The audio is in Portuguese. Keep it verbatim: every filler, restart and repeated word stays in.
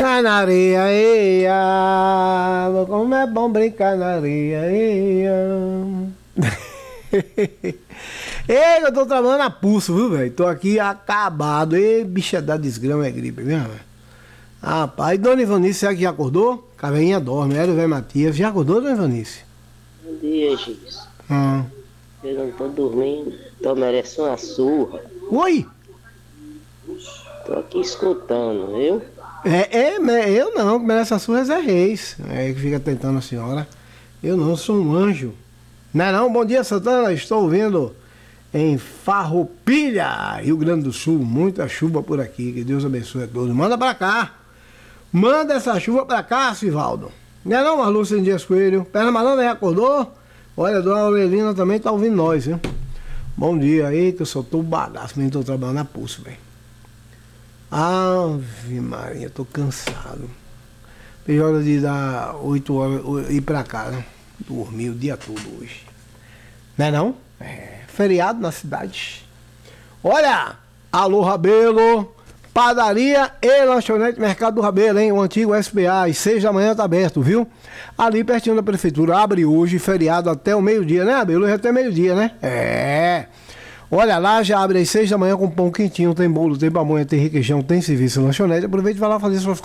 brincar na areia, eia. Como é bom brincar na areia, eia. Ei, eu tô trabalhando a pulso, viu, velho? Tô aqui acabado. Ei, bicha da desgrama é gripe, viu, velho? Rapaz, dona Ivanice, será que já acordou? Caveinha dorme, era o velho Matias. Já acordou, dona Ivanice? Bom dia, Gis. Hum. Eu não tô dormindo, tô merecendo uma surra. Oi? Tô aqui escutando, viu? É, é, me- eu não, que merece a sua é Reis. É que fica tentando a senhora. Eu não, sou um anjo. Não é não? Bom dia, Santana. Estou ouvindo em Farroupilha, Rio Grande do Sul. Muita chuva por aqui. Que Deus abençoe a todos. Manda pra cá. Manda essa chuva pra cá, Sivaldo. Não é não, Marlúcia Dias Coelho? Perna Malanda já acordou? Olha, a dona Aurelina também tá ouvindo nós, viu? Bom dia aí, que eu só tô bagaço, mesmo tô trabalhando na pulso, velho. Ave Maria, tô cansado. Tem hora de dar oito horas ir pra casa. Dormi o dia todo hoje. Não é não? É feriado na cidade. Olha! Alô, Rabelo! Padaria e lanchonete Mercado do Rabelo, hein? O antigo S B A, às seis da manhã tá aberto, viu? Ali pertinho da prefeitura, abre hoje, feriado até o meio-dia, né, Rabelo? Hoje até meio-dia, né? É. Olha lá, já abre às seis da manhã com pão quentinho, tem bolo, tem pamonha, tem requeijão, tem serviço lanchonete. Aproveite e vai lá fazer suas